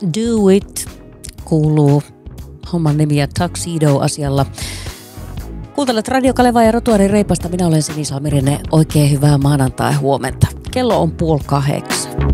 Do It kuuluu homman nimi ja Tuxedo-asialla. Kuuntelet Radio Kalevaa ja Rotuarin Reipasta. Minä olen Sini Salmirinen. Oikein hyvää maanantai huomenta. Kello on 7:30.